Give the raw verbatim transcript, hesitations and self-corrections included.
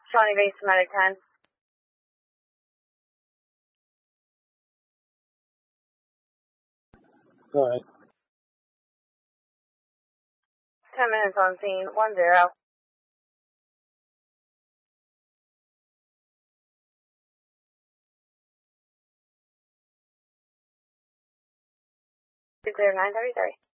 Shawnee Bay, Medic ten. Go ahead. Ten minutes on scene, one zero. Two zero nine thirty three.